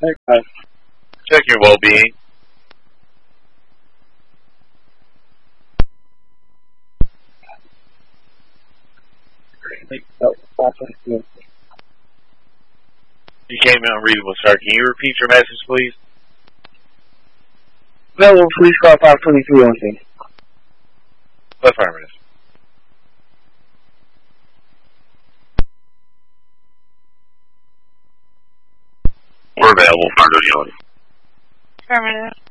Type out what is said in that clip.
Check your well-being. You came in unreadable, sir. Can you repeat your message, please? Available police car 523 on scene. Affirmative. We're available for duty. Affirmative.